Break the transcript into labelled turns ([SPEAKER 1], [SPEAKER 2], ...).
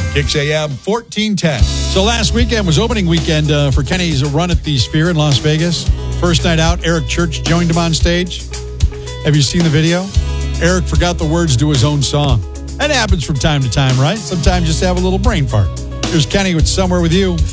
[SPEAKER 1] Kicks AM 1410.
[SPEAKER 2] So last weekend was opening weekend for Kenny's run at the Sphere in Las Vegas. First night out, Eric Church joined him on stage. Have you seen the video? Eric forgot the words to his own song. That happens from time to time, right? Sometimes just have a little brain fart. Here's Kenny with Somewhere With You.